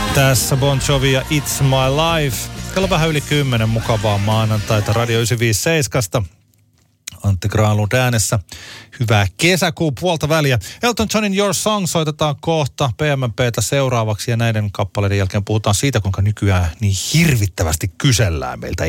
Tässä Bon Jovi ja It's My Life. Kello vähän yli 10 mukavaa maanantaita Radio 957. Antti Granlund äänessä. Hyvää kesäkuun puolta väliä. Elton Johnin Your Song soitetaan kohta PMP:tä seuraavaksi ja näiden kappaleiden jälkeen puhutaan siitä, kuinka nykyään niin hirvittävästi kysellään meiltä